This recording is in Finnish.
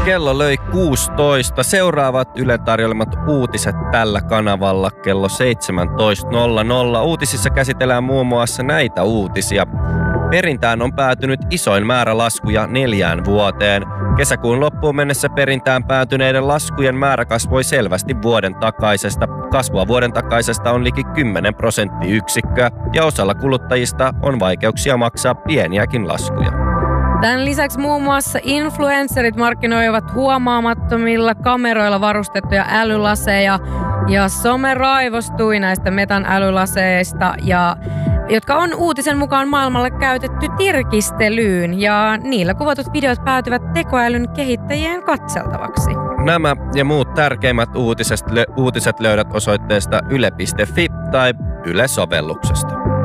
Kello löi 16. Seuraavat Ylen tarjoilemat uutiset tällä kanavalla kello 17.00. Uutisissa käsitellään muun muassa näitä uutisia. Perintään on päätynyt isoin määrä laskuja 4 vuoteen. Kesäkuun loppuun mennessä perintään päätyneiden laskujen määrä kasvoi selvästi vuoden takaisesta. Kasvua vuoden takaisesta on liki 10 prosenttiyksikköä ja osalla kuluttajista on vaikeuksia maksaa pieniäkin laskuja. Tämän lisäksi muun muassa influencerit markkinoivat huomaamattomilla kameroilla varustettuja älylaseja ja some raivostui näistä Metan älylaseista, jotka on uutisen mukaan maailmalla käytetty tirkistelyyn ja niillä kuvatut videot päätyvät tekoälyn kehittäjien katseltavaksi. Nämä ja muut tärkeimmät uutiset löydät osoitteesta yle.fi tai Yle-sovelluksesta.